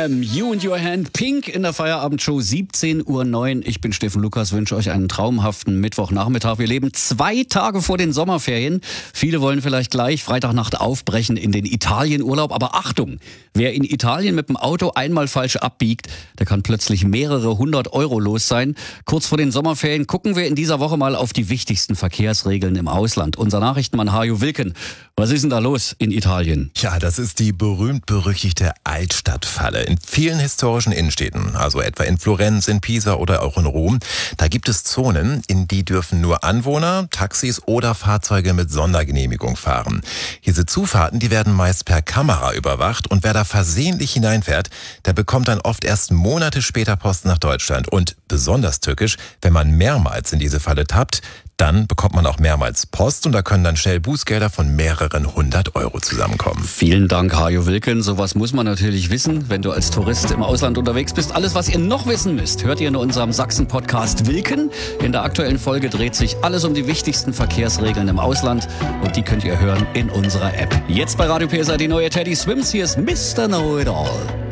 FM, You and Your Hand, Pink in der Feierabendshow 17:09 Uhr. Ich bin Steffen Lukas, wünsche euch einen traumhaften Mittwochnachmittag. Wir leben 2 Tage vor den Sommerferien. Viele wollen vielleicht gleich Freitagnacht aufbrechen in den Italienurlaub. Aber Achtung, wer in Italien mit dem Auto einmal falsch abbiegt, der kann plötzlich mehrere 100 Euro los sein. Kurz vor den Sommerferien gucken wir in dieser Woche mal auf die wichtigsten Verkehrsregeln im Ausland. Unser Nachrichtenmann Hajo Wilken, was ist denn da los in Italien? Ja, das ist die berühmt-berüchtigte Altstadtfalle. In vielen historischen Innenstädten, also etwa in Florenz, in Pisa oder auch in Rom, da gibt es Zonen, in die dürfen nur Anwohner, Taxis oder Fahrzeuge mit Sondergenehmigung fahren. Diese Zufahrten, die werden meist per Kamera überwacht und wer da versehentlich hineinfährt, der bekommt dann oft erst Monate später Post nach Deutschland. Und besonders tückisch, wenn man mehrmals in diese Falle tappt, dann bekommt man auch mehrmals Post und da können dann schnell Bußgelder von mehreren 100 Euro zusammenkommen. Vielen Dank, Hajo Wilken. Sowas muss man natürlich wissen, wenn du als Tourist im Ausland unterwegs bist. Alles, was ihr noch wissen müsst, hört ihr in unserem Sachsen-Podcast Wilken. In der aktuellen Folge dreht sich alles um die wichtigsten Verkehrsregeln im Ausland und die könnt ihr hören in unserer App. Jetzt bei Radio PSA die neue Teddy Swims. Hier ist Mr. Know-It-All.